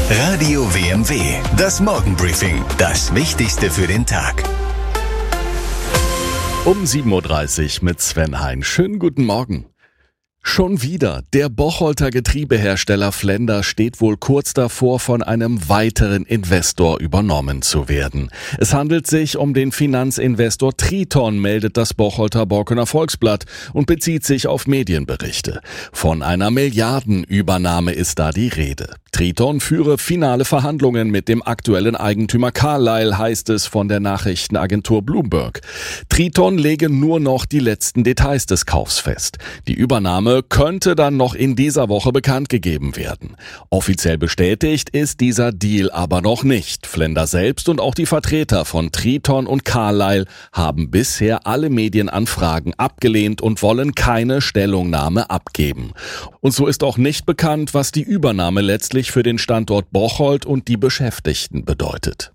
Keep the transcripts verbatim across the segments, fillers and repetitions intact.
Radio W M W, das Morgenbriefing, das Wichtigste für den Tag. Um sieben Uhr dreißig mit Sven Hein. Schönen guten Morgen. Schon wieder. Der Bocholter Getriebehersteller Flender steht wohl kurz davor, von einem weiteren Investor übernommen zu werden. Es handelt sich um den Finanzinvestor Triton, meldet das Bocholter Borkener Volksblatt und bezieht sich auf Medienberichte. Von einer Milliardenübernahme ist da die Rede. Triton führe finale Verhandlungen mit dem aktuellen Eigentümer Carlyle, heißt es von der Nachrichtenagentur Bloomberg. Triton lege nur noch die letzten Details des Kaufs fest. Die Übernahme könnte dann noch in dieser Woche bekannt gegeben werden. Offiziell bestätigt ist dieser Deal aber noch nicht. Flender selbst und auch die Vertreter von Triton und Carlyle haben bisher alle Medienanfragen abgelehnt und wollen keine Stellungnahme abgeben. Und so ist auch nicht bekannt, was die Übernahme letztlich für den Standort Bocholt und die Beschäftigten bedeutet.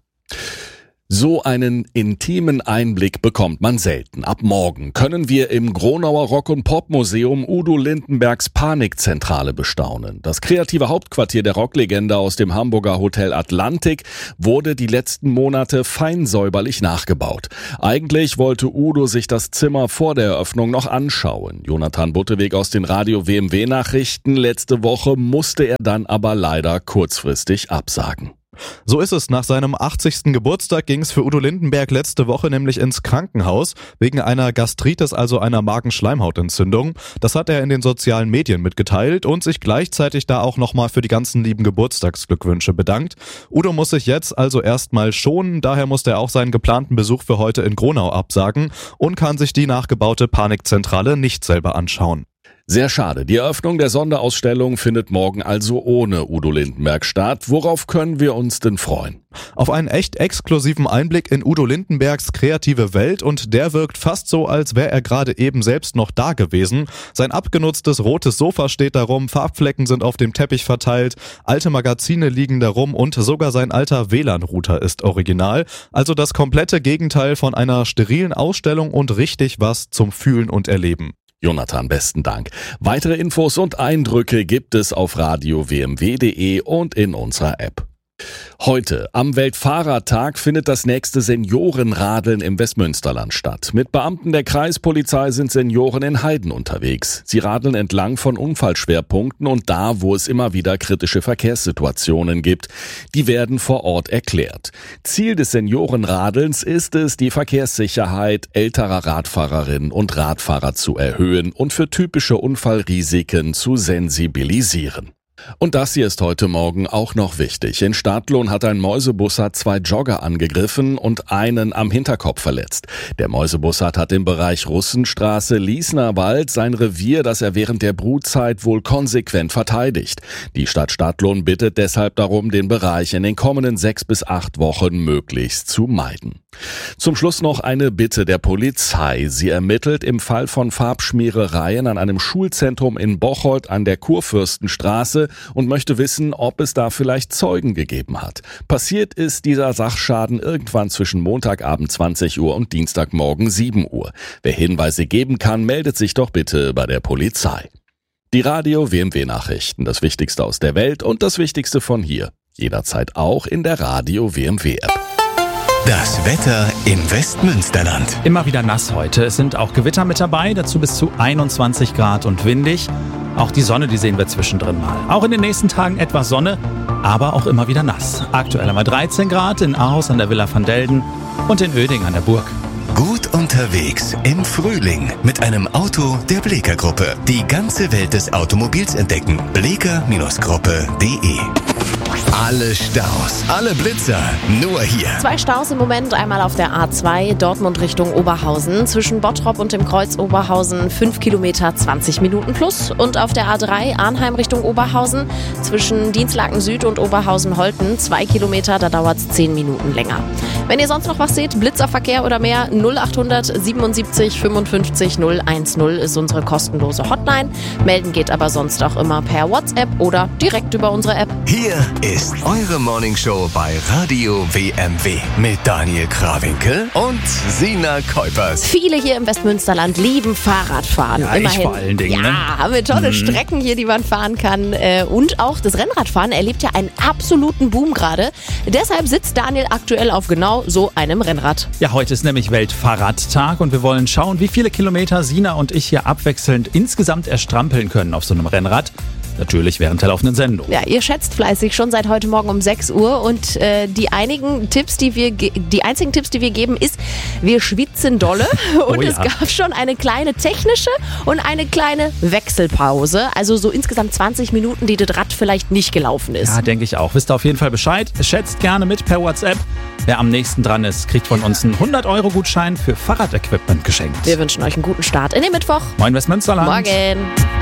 So einen intimen Einblick bekommt man selten. Ab morgen können wir im Gronauer Rock- und Pop-Museum Udo Lindenbergs Panikzentrale bestaunen. Das kreative Hauptquartier der Rocklegende aus dem Hamburger Hotel Atlantik wurde die letzten Monate fein säuberlich nachgebaut. Eigentlich wollte Udo sich das Zimmer vor der Eröffnung noch anschauen. Jonathan Butteweg aus den Radio W M W Nachrichten. Letzte Woche musste er dann aber leider kurzfristig absagen. So ist es. Nach seinem achtzigsten Geburtstag ging es für Udo Lindenberg letzte Woche nämlich ins Krankenhaus, wegen einer Gastritis, also einer Magenschleimhautentzündung. Das hat er in den sozialen Medien mitgeteilt und sich gleichzeitig da auch nochmal für die ganzen lieben Geburtstagsglückwünsche bedankt. Udo muss sich jetzt also erstmal schonen, daher musste er auch seinen geplanten Besuch für heute in Gronau absagen und kann sich die nachgebaute Panikzentrale nicht selber anschauen. Sehr schade. Die Eröffnung der Sonderausstellung findet morgen also ohne Udo Lindenberg statt. Worauf können wir uns denn freuen? Auf einen echt exklusiven Einblick in Udo Lindenbergs kreative Welt, und der wirkt fast so, als wäre er gerade eben selbst noch da gewesen. Sein abgenutztes rotes Sofa steht da rum, Farbflecken sind auf dem Teppich verteilt, alte Magazine liegen da rum und sogar sein alter W L A N-Router ist original. Also das komplette Gegenteil von einer sterilen Ausstellung und richtig was zum Fühlen und Erleben. Jonathan, besten Dank. Weitere Infos und Eindrücke gibt es auf radio w m w punkt de und in unserer App. Heute, am Weltfahrertag, findet das nächste Seniorenradeln im Westmünsterland statt. Mit Beamten der Kreispolizei sind Senioren in Heiden unterwegs. Sie radeln entlang von Unfallschwerpunkten und da, wo es immer wieder kritische Verkehrssituationen gibt. Die werden vor Ort erklärt. Ziel des Seniorenradelns ist es, die Verkehrssicherheit älterer Radfahrerinnen und Radfahrer zu erhöhen und für typische Unfallrisiken zu sensibilisieren. Und das hier ist heute Morgen auch noch wichtig. In Stadtlohn hat ein Mäusebussard zwei Jogger angegriffen und einen am Hinterkopf verletzt. Der Mäusebussard hat im Bereich Russenstraße Liesnerwald sein Revier, das er während der Brutzeit wohl konsequent verteidigt. Die Stadt Stadtlohn bittet deshalb darum, den Bereich in den kommenden sechs bis acht Wochen möglichst zu meiden. Zum Schluss noch eine Bitte der Polizei. Sie ermittelt im Fall von Farbschmierereien an einem Schulzentrum in Bocholt an der Kurfürstenstraße und möchte wissen, ob es da vielleicht Zeugen gegeben hat. Passiert ist dieser Sachschaden irgendwann zwischen Montagabend zwanzig Uhr und Dienstagmorgen sieben Uhr. Wer Hinweise geben kann, meldet sich doch bitte bei der Polizei. Die Radio W M W Nachrichten, das Wichtigste aus der Welt und das Wichtigste von hier. Jederzeit auch in der Radio W M W App. Das Wetter im Westmünsterland. Immer wieder nass heute. Es sind auch Gewitter mit dabei, dazu bis zu einundzwanzig Grad und windig. Auch die Sonne, die sehen wir zwischendrin mal. Auch in den nächsten Tagen etwas Sonne, aber auch immer wieder nass. Aktuell einmal dreizehn Grad in Ahaus an der Villa van Delden und in Oeding an der Burg. Gut unterwegs im Frühling mit einem Auto der Bleeker Gruppe. Die ganze Welt des Automobils entdecken. bleeker Gruppe punkt de. Alle Staus, alle Blitzer, nur hier. Zwei Staus im Moment, einmal auf der A zwei, Dortmund Richtung Oberhausen, zwischen Bottrop und dem Kreuz Oberhausen, fünf Kilometer, zwanzig Minuten plus. Und auf der A drei, Arnheim Richtung Oberhausen, zwischen Dienstlaken Süd und Oberhausen-Holten, zwei Kilometer, da dauert es zehn Minuten länger. Wenn ihr sonst noch was seht, Blitzerverkehr oder mehr, null acht hundert siebenundsiebzig fünfundfünfzig null eins null ist unsere kostenlose Hotline. Melden geht aber sonst auch immer per WhatsApp oder direkt über unsere App. Hier ist ist eure Morningshow bei Radio W M W mit Daniel Krawinkel und Sina Kuipers. Viele hier im Westmünsterland lieben Fahrradfahren. Ja, ich Immerhin. vor allen Dingen, Ja, ne? haben wir tolle Mhm. Strecken hier, die man fahren kann. Äh, Und auch das Rennradfahren erlebt ja einen absoluten Boom gerade. Deshalb sitzt Daniel aktuell auf genau so einem Rennrad. Ja, heute ist nämlich Weltfahrradtag und wir wollen schauen, wie viele Kilometer Sina und ich hier abwechselnd insgesamt erstrampeln können auf so einem Rennrad. Natürlich während der laufenden Sendung. Ja, ihr schätzt fleißig schon seit heute Morgen um sechs Uhr und äh, die einigen Tipps, die wir, ge- die einzigen Tipps, die wir geben, ist, wir schwitzen dolle und Oh ja. es gab schon eine kleine technische und eine kleine Wechselpause. Also so insgesamt zwanzig Minuten, die das Rad vielleicht nicht gelaufen ist. Ja, denke ich auch. Wisst ihr auf jeden Fall Bescheid. Schätzt gerne mit per WhatsApp. Wer am nächsten dran ist, kriegt von uns einen hundert Euro Gutschein für Fahrradequipment geschenkt. Wir wünschen euch einen guten Start in den Mittwoch. Moin Westmünsterland. Morgen.